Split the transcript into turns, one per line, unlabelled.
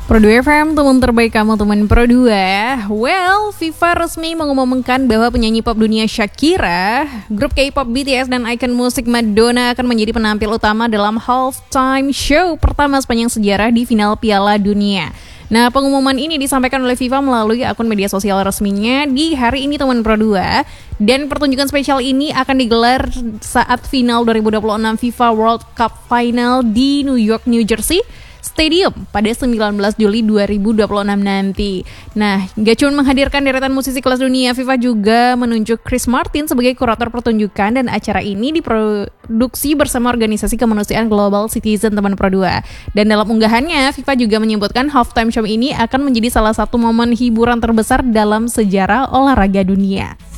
Pro 2 FM, teman terbaik kamu, teman Pro 2. Well, FIFA resmi mengumumkan bahwa penyanyi pop dunia Shakira, grup K-pop BTS, dan ikon musik Madonna akan menjadi penampil utama dalam halftime show pertama sepanjang sejarah di final Piala Dunia. Nah, pengumuman ini disampaikan oleh FIFA melalui akun media sosial resminya di hari ini, teman Pro 2. Dan pertunjukan spesial ini akan digelar saat final 2026 FIFA World Cup Final di New York, New Jersey Stadium pada 19 Juli 2026 nanti. Nah, gak cuma menghadirkan deretan musisi kelas dunia, FIFA juga menunjuk Chris Martin sebagai kurator pertunjukan, dan acara ini diproduksi bersama organisasi kemanusiaan Global Citizen, teman Pro 2. Dan dalam unggahannya, FIFA juga menyebutkan halftime show ini akan menjadi salah satu momen hiburan terbesar dalam sejarah olahraga dunia.